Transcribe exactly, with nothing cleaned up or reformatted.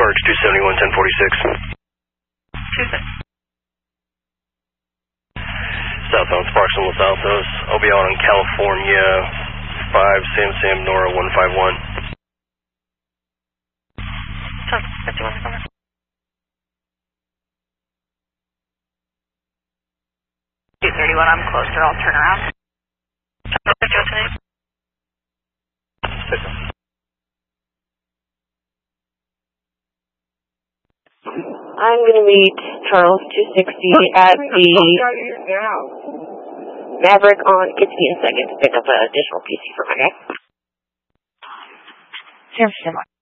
Parks, two seventy-one, ten forty-six. two six. Southbound Sparks on Los Altos. I'll be out on California, five Sam Sam Nora one five one. fifty-one, over. two thirty-one, I'm closer, I'll turn around. fifty-one today. I'm going to meet Charles two sixty at the Maverick on, gives me a second to pick up an additional P C for my guy. San Francisco.